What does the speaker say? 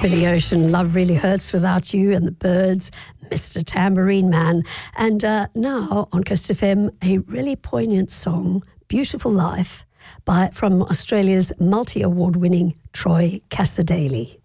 Billy Ocean, Love Really Hurts Without You, and the Byrds, Mr. Tambourine Man. And now on Coast FM, a really poignant song, Beautiful Life, from Australia's multi-award winning Troy Cassar-Daley.